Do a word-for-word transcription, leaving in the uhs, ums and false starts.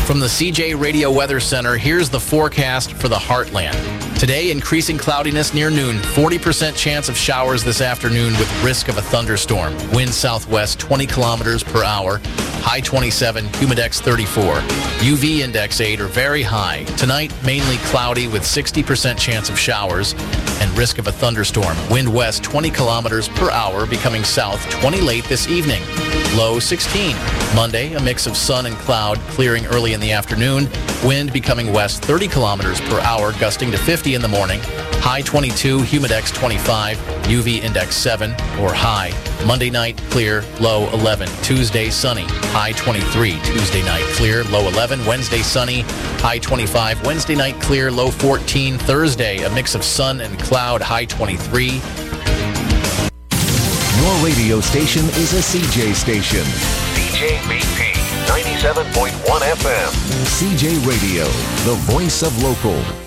From the C J Radio Weather Center, here's the forecast for the Heartland. Today, increasing cloudiness near noon. forty percent chance of showers this afternoon with risk of a thunderstorm. Wind southwest twenty kilometers per hour. High twenty-seven, humidex thirty-four. U V index eight or very high. Tonight, mainly cloudy with sixty percent chance of showers and risk of a thunderstorm. Wind west twenty kilometers per hour, becoming south twenty late this evening. Low sixteen. Monday, a mix of sun and cloud, clearing early in the afternoon. Wind becoming west thirty kilometers per hour, gusting to fifty in the morning. High twenty-two, humidex twenty-five, U V index seven or high. Monday night, clear, low eleven. Tuesday, sunny, high twenty-three. Tuesday night, clear, low eleven. Wednesday, sunny, high twenty-five. Wednesday night, clear, low fourteen. Thursday, a mix of sun and cloud, high twenty-three. Your radio station is a C J station. C J B P ninety-seven point one F M. C J Radio, the voice of local.